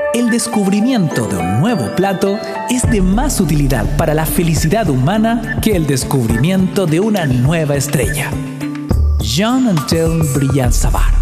El descubrimiento de un nuevo plato es de más utilidad para la felicidad humana que el descubrimiento de una nueva estrella. Jean-Antoine Brillat-Savarin.